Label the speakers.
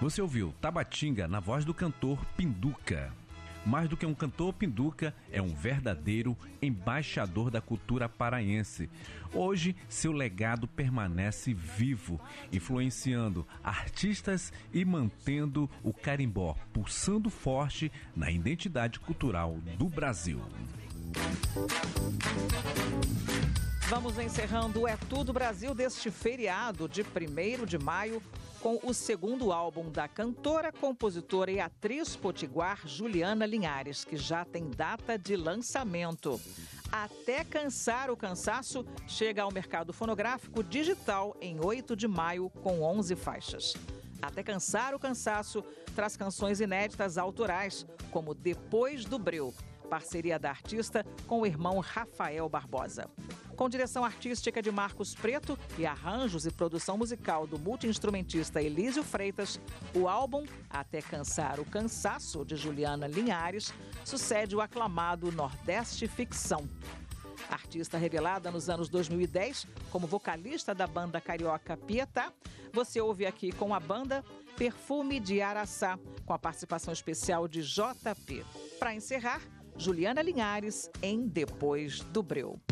Speaker 1: Você ouviu Tabatinga na voz do cantor Pinduca. Mais do que um cantor, Pinduca é um verdadeiro embaixador da cultura paraense. Hoje, seu legado permanece vivo, influenciando artistas e mantendo o carimbó pulsando forte na identidade cultural do Brasil.
Speaker 2: Vamos encerrando o É Tudo Brasil deste feriado de 1º de maio com o segundo álbum da cantora, compositora e atriz potiguar Juliana Linhares, que já tem data de lançamento. Até Cansar o Cansaço chega ao mercado fonográfico digital em 8 de maio com 11 faixas. Até Cansar o Cansaço traz canções inéditas autorais, como Depois do Breu, parceria da artista com o irmão Rafael Barbosa. Com direção artística de Marcos Preto e arranjos e produção musical do multiinstrumentista Elísio Freitas, o álbum Até Cansar o Cansaço, de Juliana Linhares, sucede o aclamado Nordeste Ficção. Artista revelada nos anos 2010 como vocalista da banda carioca Pietá, você ouve aqui com a banda Perfume de Araçá, com a participação especial de JP. Para encerrar, Juliana Linhares em Depois do Breu.